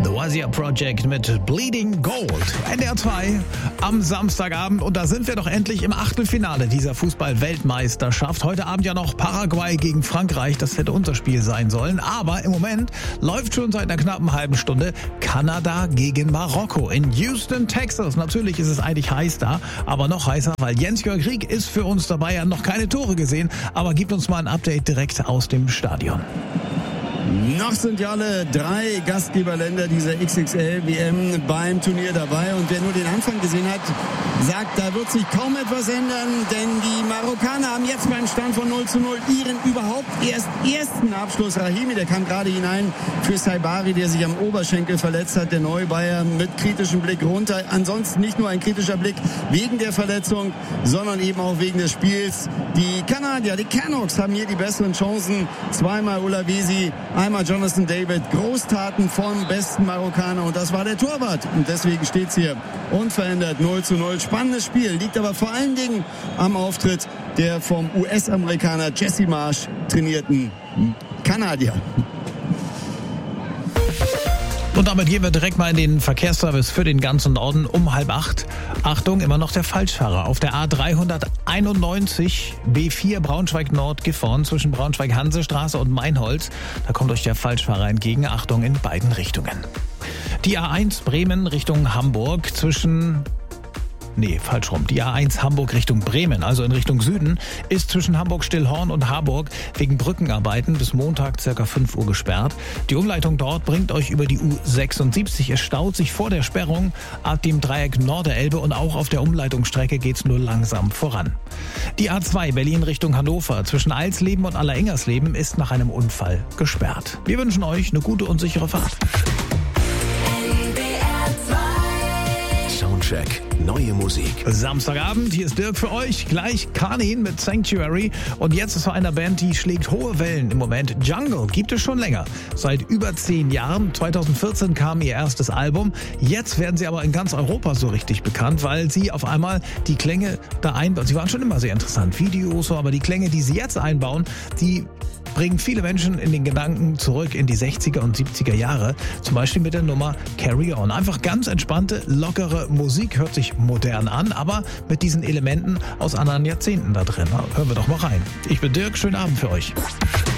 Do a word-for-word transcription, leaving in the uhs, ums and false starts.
The Wazia Project mit Bleeding Gold. N D R zwei am Samstagabend. Und da sind wir doch endlich im Achtelfinale dieser Fußball-Weltmeisterschaft. Heute Abend ja noch Paraguay gegen Frankreich. Das hätte unser Spiel sein sollen. Aber im Moment läuft schon seit einer knappen halben Stunde Kanada gegen Marokko in Houston, Texas. Natürlich ist es eigentlich heiß da, aber noch heißer, weil Jens-Jörg Rieck ist für uns dabei. Er hat noch keine Tore gesehen, aber gibt uns mal ein Update direkt aus dem Stadion. Noch sind ja alle drei Gastgeberländer dieser X X L W M beim Turnier dabei. Und wer nur den Anfang gesehen hat, sagt, da wird sich kaum etwas ändern. Denn die Marokkaner haben jetzt beim Stand von null zu null ihren überhaupt erst ersten Abschluss. Rahimi, der kam gerade hinein für Saibari, der sich am Oberschenkel verletzt hat. Der Neubayer mit kritischem Blick runter. Ansonsten nicht nur ein kritischer Blick wegen der Verletzung, sondern eben auch wegen des Spiels. Die Kanadier, die Canucks, haben hier die besseren Chancen. Zweimal Olavesi, einmal Jonathan David, Großtaten vom besten Marokkaner, und das war der Torwart. Und deswegen steht es hier unverändert null zu null. Spannendes Spiel, liegt aber vor allen Dingen am Auftritt der vom U S-Amerikaner Jesse Marsch trainierten Kanadier. Und damit gehen wir direkt mal in den Verkehrsservice für den ganzen Norden um halb acht. Achtung, immer noch der Falschfahrer auf der A dreihunderteinundneunzig B vier Braunschweig-Nord-Gifhorn zwischen Braunschweig-Hansestraße und Mainholz. Da kommt euch der Falschfahrer entgegen. Achtung in beiden Richtungen. Die A eins Bremen Richtung Hamburg zwischen... Nee, falsch rum. Die A eins Hamburg Richtung Bremen, also in Richtung Süden, ist zwischen Hamburg-Stillhorn und Harburg wegen Brückenarbeiten bis Montag ca. fünf Uhr gesperrt. Die Umleitung dort bringt euch über die U sechsundsiebzig. Es staut sich vor der Sperrung ab dem Dreieck Norderelbe und auch auf der Umleitungsstrecke geht's nur langsam voran. Die A zwei Berlin Richtung Hannover zwischen Alsleben und Allerengersleben ist nach einem Unfall gesperrt. Wir wünschen euch eine gute und sichere Fahrt. Soundcheck. Neue Musik. Samstagabend, hier ist Dirk für euch. Gleich Kanin mit Sanctuary. Und jetzt ist von einer Band, die schlägt hohe Wellen im Moment. Jungle gibt es schon länger. Seit über zehn Jahren. zweitausendvierzehn kam ihr erstes Album. Jetzt werden sie aber in ganz Europa so richtig bekannt, weil sie auf einmal die Klänge da einbauen. Sie waren schon immer sehr interessant. Videos, so, aber die Klänge, die sie jetzt einbauen, die bringen viele Menschen in den Gedanken zurück in die sechziger und siebziger Jahre. Zum Beispiel mit der Nummer Carry On. Einfach ganz entspannte, lockere Musik, hört sich modern an, aber mit diesen Elementen aus anderen Jahrzehnten da drin. Hören wir doch mal rein. Ich bin Dirk, schönen Abend für euch.